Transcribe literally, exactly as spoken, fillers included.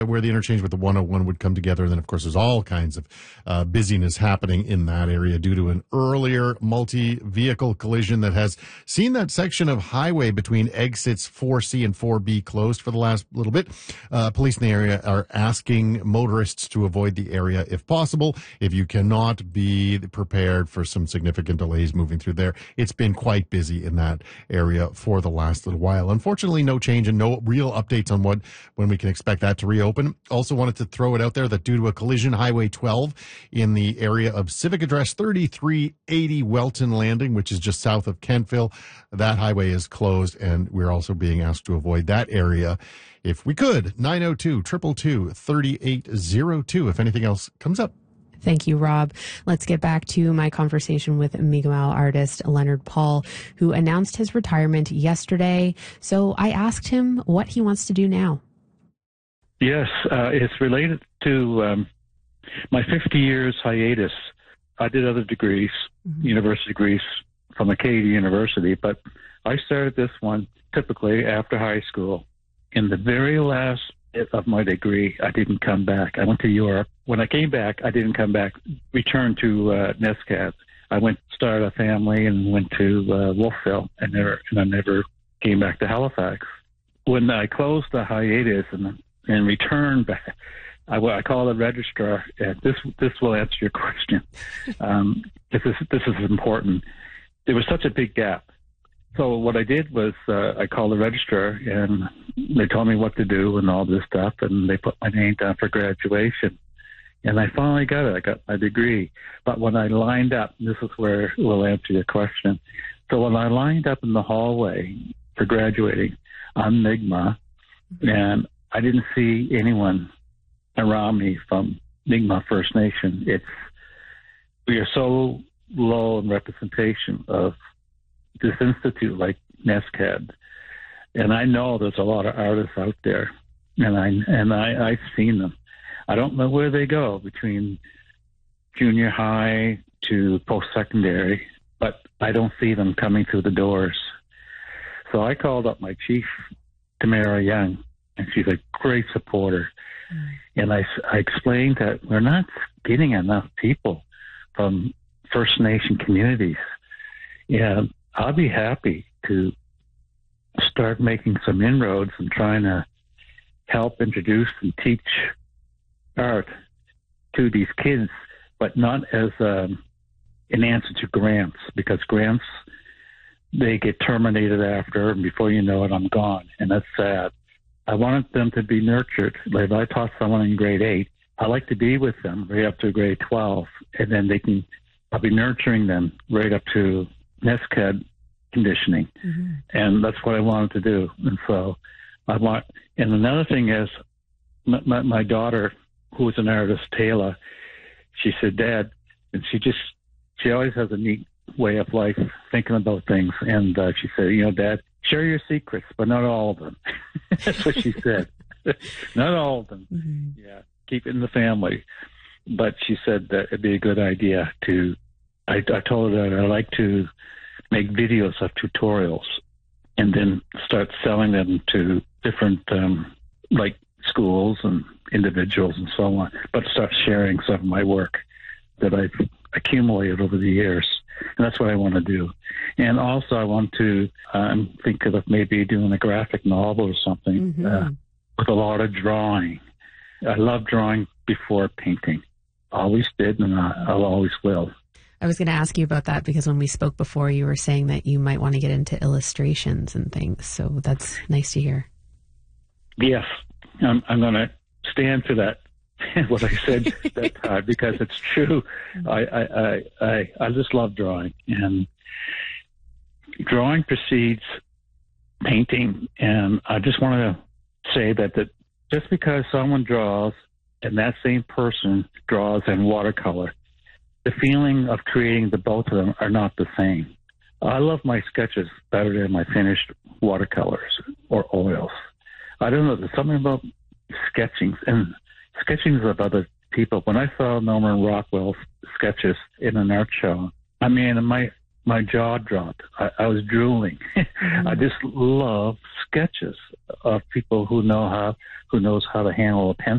where the interchange with the one oh one would come together. And then, of course, there's all kinds of uh, busyness happening in that area due to an earlier multi-vehicle collision that has seen that section of highway between exits four C and four B closed for the last little bit. Uh, police in the area are asking motorists to avoid the area if possible. If you cannot, be prepared for some significant delays moving through there. It's been quite busy in that area for the last little while. Unfortunately, no change and no real updates on what when we can expect that to reopen. Also wanted to throw it out there that due to a collision, Highway twelve in the area of Civic Address thirty-three eighty Welton Landing, which is just south of Kentville, that highway is closed, and we're also being asked to avoid that area if we could. nine oh two, two two two, three eight oh two if anything else comes up. Thank you, Rob. Let's get back to my conversation with Mi'kmaq artist Leonard Paul, who announced his retirement yesterday. So I asked him what he wants to do now. Yes, uh, it's related to um, my fifty years hiatus. I did other degrees, mm-hmm. university degrees from Acadia University, but I started this one typically after high school. In the very last bit of my degree, I didn't come back. I went to Europe. When I came back, I didn't come back, returned to uh, Nescat. I went, started a family and went to uh, Wolfville, and, never, and I never came back to Halifax. When I closed the hiatus and and return back, I, I called the registrar. And this this will answer your question. Um, this is this is important. There was such a big gap. So what I did was uh, I called the registrar, and they told me what to do and all this stuff, and they put my name down for graduation. And I finally got it. I got my degree. But when I lined up, this is where it will answer your question. So when I lined up in the hallway for graduating, I'm Mi'kmaq, and I didn't see anyone around me from Mi'kmaq First Nation. It's we are so low in representation of this institute like Nescat, and I know there's a lot of artists out there, and I and I I've seen them. I don't know where they go between junior high to post-secondary, but I don't see them coming through the doors. So I called up my chief, Tamara Young, and she's a great supporter. Mm. And I, I explained that we're not getting enough people from First Nation communities. And I'll be happy to start making some inroads and trying to help introduce and teach art to these kids, but not as um, an answer to grants, because grants, they get terminated after, and before you know it, I'm gone, and that's sad. I wanted them to be nurtured. Like if I taught someone in grade eight, I like to be with them right up to grade twelve, and then they can, I'll be nurturing them right up to Nescat conditioning, mm-hmm. and that's what I wanted to do. And so I want, and another thing is, my, my, my daughter, who is an artist, Taylor, she said, Dad, and she just, she always has a neat way of life, thinking about things. And uh, she said, you know, Dad, share your secrets, but not all of them. That's what she said. Not all of them. Mm-hmm. Yeah, keep it in the family. But she said that it'd be a good idea to, I, I told her that I like to make videos of tutorials and then start selling them to different, um, like, schools and individuals and so on, but start sharing some of my work that I've accumulated over the years. And that's what I want to do. And also I want to um, think of maybe doing a graphic novel or something mm-hmm. uh, with a lot of drawing. I love drawing before painting. Always did, and I, I'll always will. I was going to ask you about that because when we spoke before, you were saying that you might want to get into illustrations and things. So that's nice to hear. Yes. I'm, I'm going to stand for that, what I said that time, because it's true. I, I, I, I, I just love drawing, and drawing precedes painting. And I just want to say that, that just because someone draws and that same person draws in watercolor, the feeling of creating the both of them are not the same. I love my sketches better than my finished watercolors or oils. I don't know. There's something about sketching and sketchings of other people. When I saw Norman Rockwell's sketches in an art show, I mean, my my jaw dropped. I, I was drooling. Mm-hmm. I just love sketches of people who know how who knows how to handle a pencil.